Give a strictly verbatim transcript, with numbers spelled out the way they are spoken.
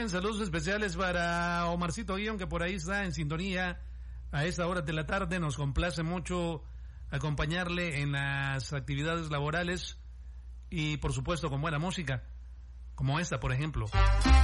Bien, saludos especiales para Omarcito Guión, que por ahí está en sintonía a esta hora de la tarde. Nos complace mucho acompañarle en las actividades laborales y por supuesto con buena música, como esta por ejemplo.